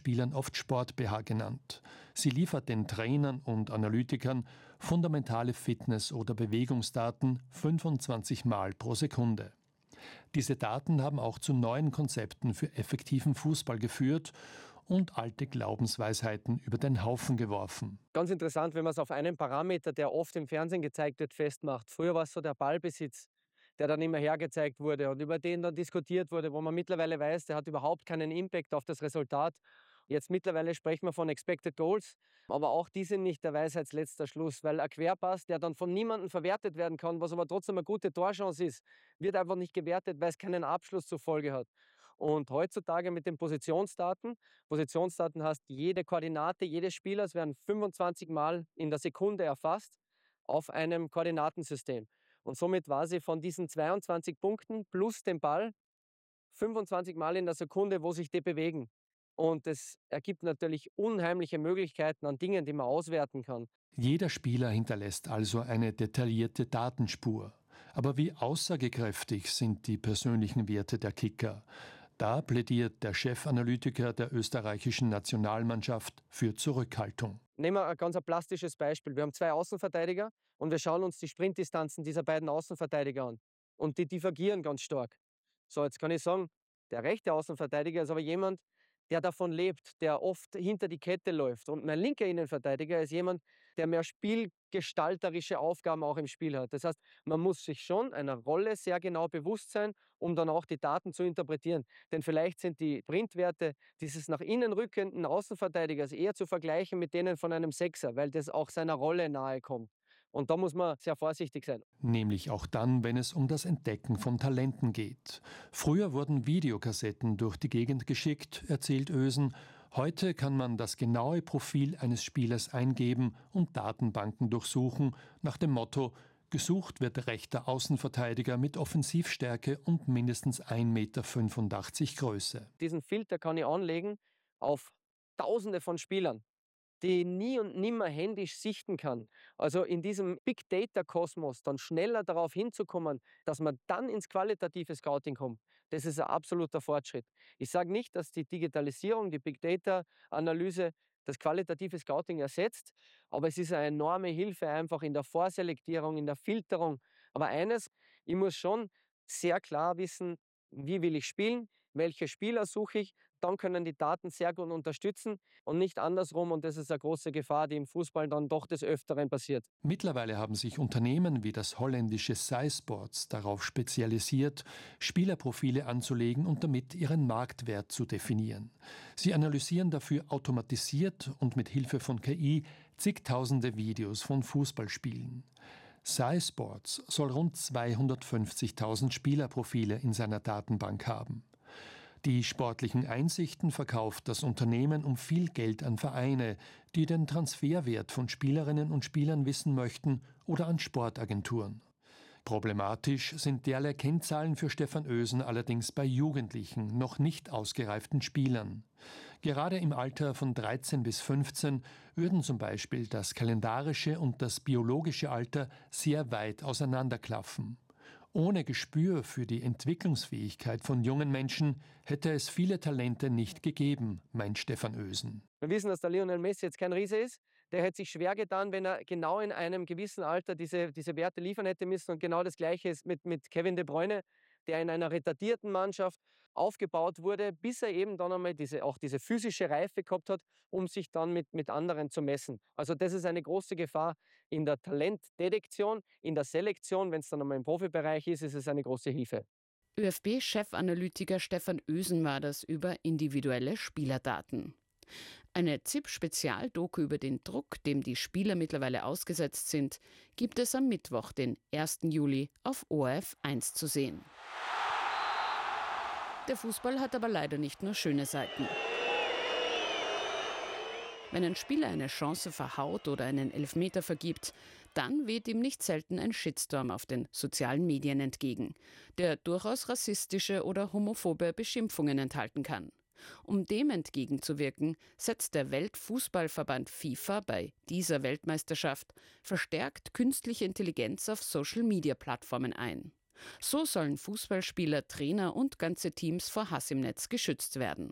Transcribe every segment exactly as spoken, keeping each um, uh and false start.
Spielern oft Sport-B H genannt. Sie liefert den Trainern und Analytikern fundamentale Fitness- oder Bewegungsdaten fünfundzwanzig Mal pro Sekunde. Diese Daten haben auch zu neuen Konzepten für effektiven Fußball geführt und alte Glaubensweisheiten über den Haufen geworfen. Ganz interessant, wenn man es auf einen Parameter, der oft im Fernsehen gezeigt wird, festmacht. Früher war es so der Ballbesitz, der dann immer hergezeigt wurde und über den dann diskutiert wurde, wo man mittlerweile weiß, der hat überhaupt keinen Impact auf das Resultat. Jetzt mittlerweile sprechen wir von Expected Goals, aber auch die sind nicht der Weisheitsletzter Schluss, weil ein Querpass, der dann von niemandem verwertet werden kann, was aber trotzdem eine gute Torchance ist, wird einfach nicht gewertet, weil es keinen Abschluss zur Folge hat. Und heutzutage mit den Positionsdaten, Positionsdaten heißt, jede Koordinate jedes Spielers werden fünfundzwanzig Mal in der Sekunde erfasst auf einem Koordinatensystem. Und somit war sie von diesen zweiundzwanzig Punkten plus dem Ball fünfundzwanzig Mal in der Sekunde, wo sich die bewegen. Und das ergibt natürlich unheimliche Möglichkeiten an Dingen, die man auswerten kann. Jeder Spieler hinterlässt also eine detaillierte Datenspur. Aber wie aussagekräftig sind die persönlichen Werte der Kicker? Da plädiert der Chefanalytiker der österreichischen Nationalmannschaft für Zurückhaltung. Nehmen wir ein ganz plastisches Beispiel. Wir haben zwei Außenverteidiger und wir schauen uns die Sprintdistanzen dieser beiden Außenverteidiger an. Und die divergieren ganz stark. So, jetzt kann ich sagen, der rechte Außenverteidiger ist aber jemand, der davon lebt, der oft hinter die Kette läuft. Und mein linker Innenverteidiger ist jemand, der mehr spielgestalterische Aufgaben auch im Spiel hat. Das heißt, man muss sich schon einer Rolle sehr genau bewusst sein, um dann auch die Daten zu interpretieren. Denn vielleicht sind die Sprintwerte dieses nach innen rückenden Außenverteidigers eher zu vergleichen mit denen von einem Sechser, weil das auch seiner Rolle nahe kommt. Und da muss man sehr vorsichtig sein. Nämlich auch dann, wenn es um das Entdecken von Talenten geht. Früher wurden Videokassetten durch die Gegend geschickt, erzählt Ösen. Heute kann man das genaue Profil eines Spielers eingeben und Datenbanken durchsuchen, nach dem Motto: gesucht wird rechter Außenverteidiger mit Offensivstärke und mindestens ein Meter fünfundachtzig Größe. Diesen Filter kann ich anlegen auf Tausende von Spielern, die ich nie und nimmer händisch sichten kann. Also in diesem Big-Data-Kosmos dann schneller darauf hinzukommen, dass man dann ins qualitative Scouting kommt, das ist ein absoluter Fortschritt. Ich sage nicht, dass die Digitalisierung, die Big-Data-Analyse das qualitative Scouting ersetzt, aber es ist eine enorme Hilfe einfach in der Vorselektierung, in der Filterung. Aber eines, ich muss schon sehr klar wissen, wie will ich spielen, welche Spieler suche ich, dann können die Daten sehr gut unterstützen und nicht andersrum. Und das ist eine große Gefahr, die im Fußball dann doch des Öfteren passiert. Mittlerweile haben sich Unternehmen wie das holländische SciSports darauf spezialisiert, Spielerprofile anzulegen und damit ihren Marktwert zu definieren. Sie analysieren dafür automatisiert und mit Hilfe von K I zigtausende Videos von Fußballspielen. SciSports soll rund zweihundertfünfzigtausend Spielerprofile in seiner Datenbank haben. Die sportlichen Einsichten verkauft das Unternehmen um viel Geld an Vereine, die den Transferwert von Spielerinnen und Spielern wissen möchten, oder an Sportagenturen. Problematisch sind derlei Kennzahlen für Stefan Ösen allerdings bei jugendlichen, noch nicht ausgereiften Spielern. Gerade im Alter von dreizehn bis fünfzehn würden zum Beispiel das kalendarische und das biologische Alter sehr weit auseinanderklaffen. Ohne Gespür für die Entwicklungsfähigkeit von jungen Menschen hätte es viele Talente nicht gegeben, meint Stefan Ösen. Wir wissen, dass der Lionel Messi jetzt kein Riese ist. Der hätte sich schwer getan, wenn er genau in einem gewissen Alter diese, diese Werte liefern hätte müssen. Und genau das Gleiche ist mit, mit Kevin De Bruyne, der in einer retardierten Mannschaft aufgebaut wurde, bis er eben dann einmal diese, auch diese physische Reife gehabt hat, um sich dann mit, mit anderen zu messen. Also das ist eine große Gefahr in der Talentdetektion, in der Selektion. Wenn es dann einmal im Profibereich ist, ist es eine große Hilfe. ÖFB-Chefanalytiker Stefan Ösen war das über individuelle Spielerdaten. Eine Z I P-Spezialdoku über den Druck, dem die Spieler mittlerweile ausgesetzt sind, gibt es am Mittwoch, den ersten Juli, auf O R F eins zu sehen. Der Fußball hat aber leider nicht nur schöne Seiten. Wenn ein Spieler eine Chance verhaut oder einen Elfmeter vergibt, dann weht ihm nicht selten ein Shitstorm auf den sozialen Medien entgegen, der durchaus rassistische oder homophobe Beschimpfungen enthalten kann. Um dem entgegenzuwirken, setzt der Weltfußballverband FIFA bei dieser Weltmeisterschaft verstärkt künstliche Intelligenz auf Social-Media-Plattformen ein. So sollen Fußballspieler, Trainer und ganze Teams vor Hass im Netz geschützt werden.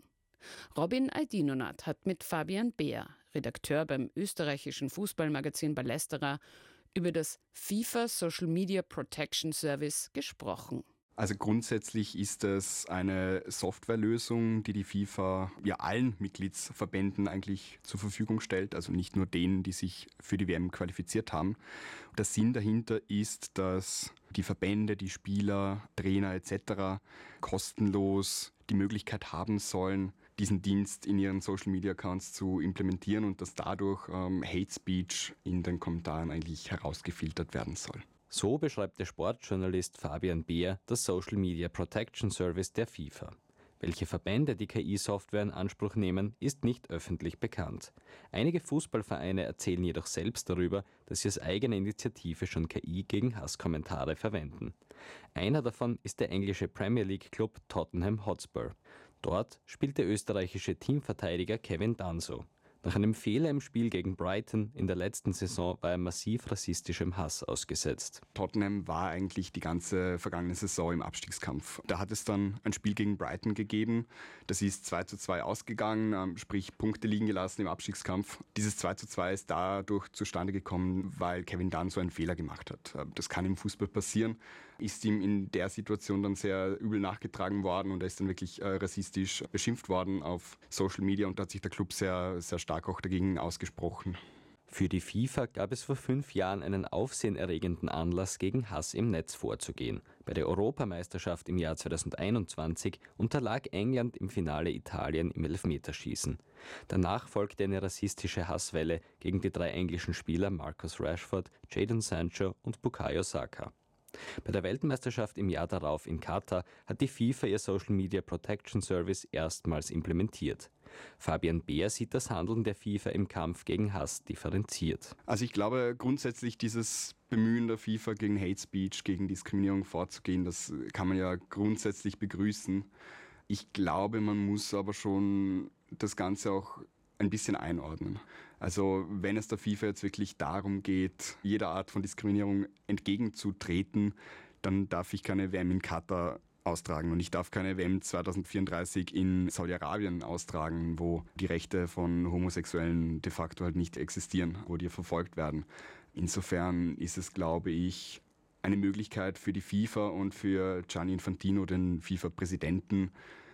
Robin Aydinonath hat mit Fabian Beer, Redakteur beim österreichischen Fußballmagazin Ballesterer, über das FIFA Social Media Protection Service gesprochen. Also grundsätzlich ist es eine Softwarelösung, die die FIFA ja allen Mitgliedsverbänden eigentlich zur Verfügung stellt, also nicht nur denen, die sich für die W M qualifiziert haben. Der Sinn dahinter ist, dass die Verbände, die Spieler, Trainer et cetera kostenlos die Möglichkeit haben sollen, diesen Dienst in ihren Social-Media-Accounts zu implementieren und dass dadurch ähm, Hate Speech in den Kommentaren eigentlich herausgefiltert werden soll. So beschreibt der Sportjournalist Fabian Beer das Social Media Protection Service der FIFA. Welche Verbände die K I-Software in Anspruch nehmen, ist nicht öffentlich bekannt. Einige Fußballvereine erzählen jedoch selbst darüber, dass sie aus eigener Initiative schon K I gegen Hasskommentare verwenden. Einer davon ist der englische Premier League-Club Tottenham Hotspur. Dort spielt der österreichische Teamverteidiger Kevin Danso. Nach einem Fehler im Spiel gegen Brighton in der letzten Saison war er massiv rassistischem Hass ausgesetzt. Tottenham war eigentlich die ganze vergangene Saison im Abstiegskampf. Da hat es dann ein Spiel gegen Brighton gegeben. Das ist zwei zu zwei ausgegangen, sprich Punkte liegen gelassen im Abstiegskampf. Dieses zwei zu zwei ist dadurch zustande gekommen, weil Kevin Dunn so einen Fehler gemacht hat. Das kann im Fußball passieren. Ist ihm in der Situation dann sehr übel nachgetragen worden und er ist dann wirklich äh, rassistisch beschimpft worden auf Social Media und da hat sich der Club sehr, sehr stark auch dagegen ausgesprochen. Für die FIFA gab es vor fünf Jahren einen aufsehenerregenden Anlass, gegen Hass im Netz vorzugehen. Bei der Europameisterschaft im Jahr zweitausendeinundzwanzig unterlag England im Finale Italien im Elfmeterschießen. Danach folgte eine rassistische Hasswelle gegen die drei englischen Spieler Marcus Rashford, Jadon Sancho und Bukayo Saka. Bei der Weltmeisterschaft im Jahr darauf in Katar hat die FIFA ihr Social Media Protection Service erstmals implementiert. Fabian Beer sieht das Handeln der FIFA im Kampf gegen Hass differenziert. Also ich glaube grundsätzlich dieses Bemühen der FIFA gegen Hate Speech, gegen Diskriminierung vorzugehen, das kann man ja grundsätzlich begrüßen. Ich glaube, man muss aber schon das Ganze auch ein bisschen einordnen. Also wenn es der FIFA jetzt wirklich darum geht, jeder Art von Diskriminierung entgegenzutreten, dann darf ich keine W M in Katar austragen und ich darf keine W M zweitausendvierunddreißig in Saudi-Arabien austragen, wo die Rechte von Homosexuellen de facto halt nicht existieren, wo die verfolgt werden. Insofern ist es, glaube ich, eine Möglichkeit für die FIFA und für Gianni Infantino, den FIFA-Präsidenten,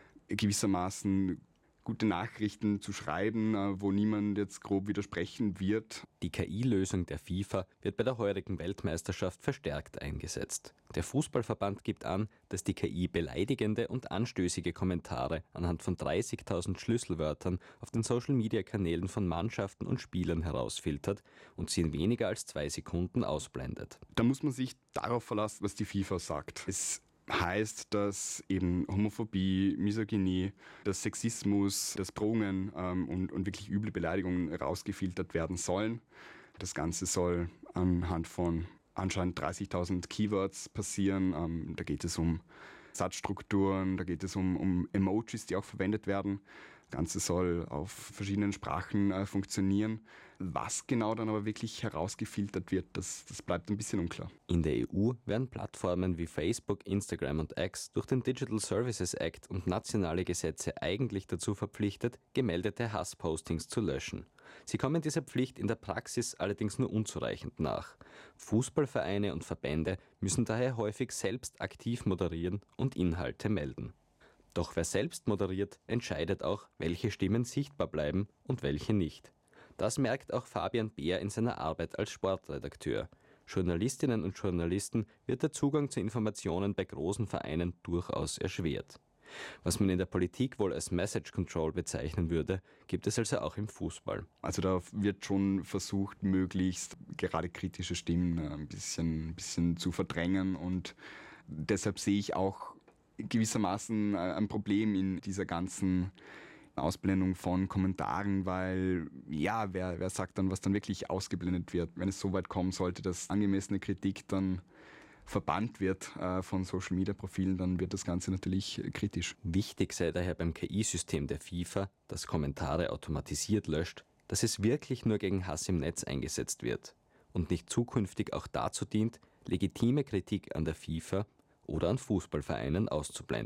gewissermaßen gute Nachrichten zu schreiben, wo niemand jetzt grob widersprechen wird. Die K I-Lösung der FIFA wird bei der heurigen Weltmeisterschaft verstärkt eingesetzt. Der Fußballverband gibt an, dass die K I beleidigende und anstößige Kommentare anhand von dreißigtausend Schlüsselwörtern auf den Social-Media-Kanälen von Mannschaften und Spielern herausfiltert und sie in weniger als zwei Sekunden ausblendet. Da muss man sich darauf verlassen, was die FIFA sagt. Es heißt, dass eben Homophobie, Misogynie, dass Sexismus, dass Drohungen ähm, und, und wirklich üble Beleidigungen rausgefiltert werden sollen. Das Ganze soll anhand von anscheinend dreißigtausend Keywords passieren. Ähm, da geht es um Satzstrukturen, da geht es um, um Emojis, die auch verwendet werden. Das Ganze soll auf verschiedenen Sprachen äh, funktionieren. Was genau dann aber wirklich herausgefiltert wird, das, das bleibt ein bisschen unklar. In der E U werden Plattformen wie Facebook, Instagram und X durch den Digital Services Act und nationale Gesetze eigentlich dazu verpflichtet, gemeldete Hasspostings zu löschen. Sie kommen dieser Pflicht in der Praxis allerdings nur unzureichend nach. Fußballvereine und Verbände müssen daher häufig selbst aktiv moderieren und Inhalte melden. Doch wer selbst moderiert, entscheidet auch, welche Stimmen sichtbar bleiben und welche nicht. Das merkt auch Fabian Beer in seiner Arbeit als Sportredakteur. Journalistinnen und Journalisten wird der Zugang zu Informationen bei großen Vereinen durchaus erschwert. Was man in der Politik wohl als Message Control bezeichnen würde, gibt es also auch im Fußball. Also da wird schon versucht, möglichst gerade kritische Stimmen ein bisschen, ein bisschen zu verdrängen und deshalb sehe ich auch gewissermaßen ein Problem in dieser ganzen Ausblendung von Kommentaren, weil ja, wer, wer sagt dann, was dann wirklich ausgeblendet wird? Wenn es so weit kommen sollte, dass angemessene Kritik dann verbannt wird äh, von Social-Media-Profilen, dann wird das Ganze natürlich äh, kritisch. Wichtig sei daher beim K I-System der FIFA, das Kommentare automatisiert löscht, dass es wirklich nur gegen Hass im Netz eingesetzt wird und nicht zukünftig auch dazu dient, legitime Kritik an der FIFA oder an Fußballvereinen auszublenden.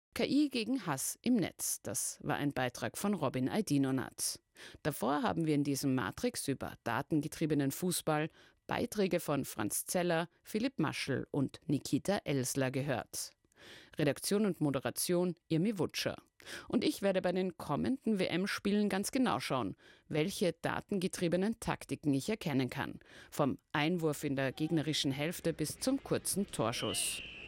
K I gegen Hass im Netz. Das war ein Beitrag von Robin Aydinonat. Davor haben wir in diesem Matrix über datengetriebenen Fußball Beiträge von Franz Zeller, Philipp Maschel und Nikita Elsler gehört. Redaktion und Moderation Irmi Wutscher. Und ich werde bei den kommenden W M-Spielen ganz genau schauen, welche datengetriebenen Taktiken ich erkennen kann. Vom Einwurf in der gegnerischen Hälfte bis zum kurzen Torschuss.